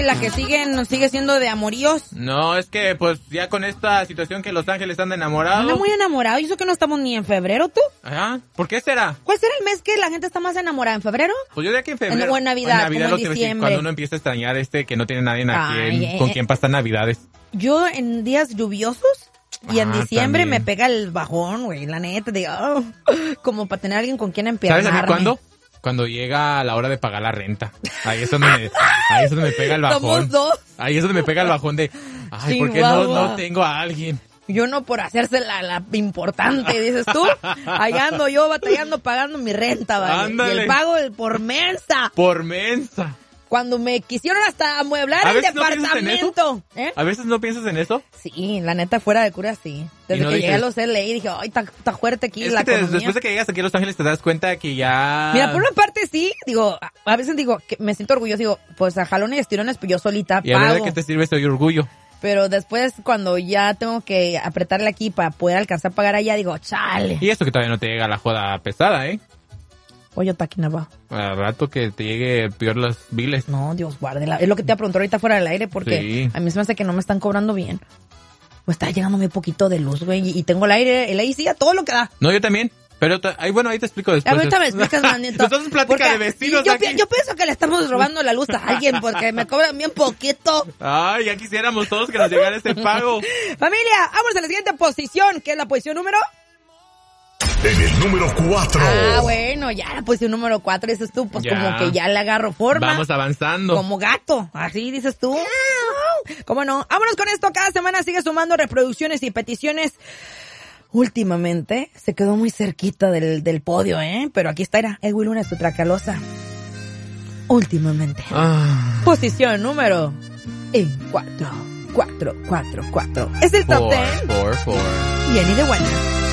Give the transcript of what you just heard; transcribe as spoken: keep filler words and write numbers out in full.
y la que siguen sigue siendo de amoríos. No, es que pues ya con esta situación que Los Ángeles están enamorados. Anda muy enamorado. ¿Y eso que no estamos ni en febrero, tú? Ajá. ¿Por qué será? ¿Cuál será el mes que la gente está más enamorada? ¿En febrero? Pues yo diría que en febrero. En, o en Navidad, en Navidad como lo en que diciembre. cuando uno empieza a extrañar este que no tiene nadie a quien, Ay, con eh, quien pasar Navidades. Yo en días lluviosos y en Ah, diciembre también. me pega el bajón, güey, la neta, digo, oh, como para tener a alguien con quien empiernarme. ¿Sabes a mí cuándo? Cuando llega la hora de pagar la renta. Ahí es donde me, ahí es donde me pega el bajón. Somos dos. Ahí es donde me pega el bajón de, ay, ¿por qué no, Chihuahua. no tengo a alguien? Yo no por hacerse la, la importante, dices tú. Allá ando yo batallando pagando mi renta, ¿vale? Ándale. Y el pago el por mensa. Por mensa. Cuando me quisieron hasta amueblar ¿A el veces no piensas en departamento. ¿Eh? ¿A veces no piensas en eso? Sí, la neta, fuera de cura, sí. Desde ¿Y no que dices? llegué a los L A dije, ay, está, está fuerte aquí Es la que te- economía. después de que llegas aquí a Los Ángeles te das cuenta que ya... Mira, por una parte sí, digo, a- a veces digo, que me siento orgulloso, digo, pues a jalones y estirones, pues yo solita Y a ver de pago. qué te sirve ese orgullo. Pero después, cuando ya tengo que apretarle aquí para poder alcanzar a pagar allá, digo, chale. Y esto que todavía no te llega la joda pesada, ¿eh? Oye, taquinaba. Al rato que te llegue peor los biles. No, Dios guárdela. Es lo que te iba a preguntar ahorita fuera del aire, porque Sí. a mí se me hace que no me están cobrando bien. O está llegando muy poquito de luz, güey, y y tengo el aire, el A C a todo lo que da. No, yo también. Pero ta- ay, bueno, ahí te explico después. Ahorita me explicas, manito. Entonces plática Porque de vecinos yo, aquí. pi- yo pienso que le estamos robando la luz a alguien porque me cobran bien poquito. Ay, ya quisiéramos todos que nos llegara ese pago. Familia, vamos a la siguiente posición, que es la posición número... En el número cuatro. Ah, bueno, ya la posición número cuatro, dices tú, pues Ya. como que ya le agarro forma. Vamos avanzando. Como gato, así dices tú. ¿Cómo no? Vámonos con esto, cada semana sigue sumando reproducciones y peticiones. Últimamente se quedó muy cerquita del, del podio, ¿eh? Pero aquí está, era Edwin Luna, su tracalosa. Últimamente. Ah, Posición número en cuatro, cuatro, cuatro, cuatro. Es el top four, ten. four, four. Jenny de Buena.